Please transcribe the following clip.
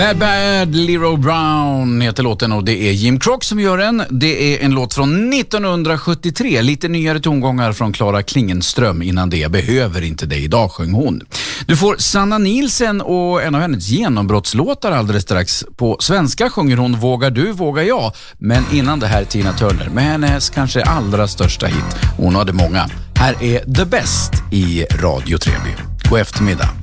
Bad Bad, Leroy Brown heter låten och det är Jim Croc som gör den. Det är en låt från 1973, lite nyare tongångar från Clara Klingenström. Innan det, Behöver inte dig idag, sjöng hon. Du får Sanna Nielsen och en av hennes genombrottslåtar alldeles strax. På svenska sjunger hon Vågar du, vågar jag. Men innan det här Tina Turner med hennes kanske allra största hit. Hon hade många. Här är The Best i Radio Treby. God eftermiddag.